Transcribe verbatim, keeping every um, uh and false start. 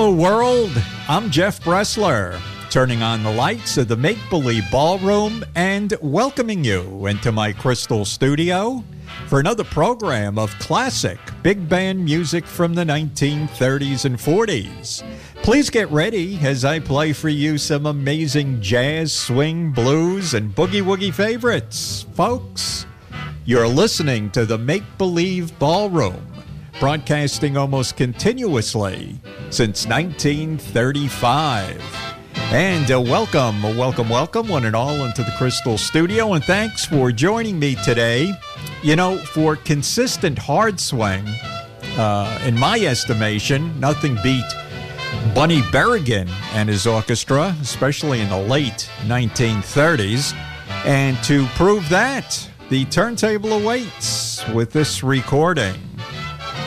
Hello, world. I'm Jeff Bressler, turning on the lights of the Make Believe Ballroom and welcoming you into my crystal studio for another program of classic big band music from the nineteen thirties and forties. Please get ready as I play for you some amazing jazz, swing, blues, and boogie-woogie favorites. Folks, you're listening to the Make Believe Ballroom, broadcasting almost continuously since nineteen thirty-five. And uh, welcome, welcome, welcome, one and all, into the Crystal Studio, and thanks for joining me today. You know, for consistent hard swing, uh, in my estimation, nothing beat Bunny Berrigan and his orchestra, especially in the late nineteen thirties. And to prove that, the turntable awaits with this recording.